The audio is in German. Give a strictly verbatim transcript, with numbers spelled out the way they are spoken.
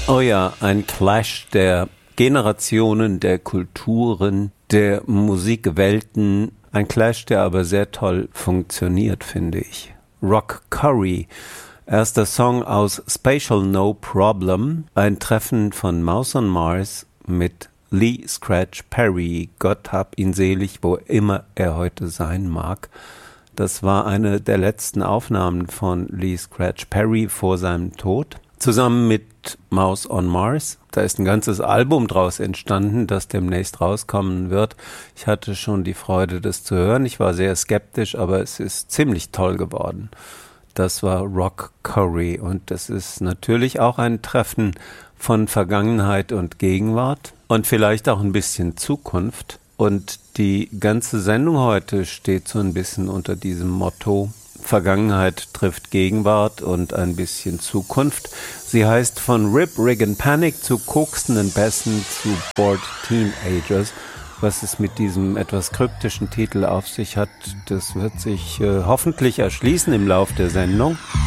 Oh ja, ein Clash der Generationen, der Kulturen, der Musikwelten. Ein Clash, der aber sehr toll funktioniert, finde ich. Rock Curry, erster Song aus Spatial No Problem, ein Treffen von Mouse on Mars mit Lee Scratch Perry. Gott hab ihn selig, wo immer er heute sein mag. Das war eine der letzten Aufnahmen von Lee Scratch Perry vor seinem Tod. Zusammen mit Mouse on Mars. Da ist ein ganzes Album draus entstanden, das demnächst rauskommen wird. Ich hatte schon die Freude, das zu hören. Ich war sehr skeptisch, aber es ist ziemlich toll geworden. Das war Rock Curry und das ist natürlich auch ein Treffen von Vergangenheit und Gegenwart und vielleicht auch ein bisschen Zukunft. Und die ganze Sendung heute steht so ein bisschen unter diesem Motto: Vergangenheit trifft Gegenwart und ein bisschen Zukunft. Sie heißt von Rip, Rig and Panic zu kokstenden Bässen zu Bored Teenagers. Was es mit diesem etwas kryptischen Titel auf sich hat, das wird sich äh, hoffentlich erschließen im Lauf der Sendung.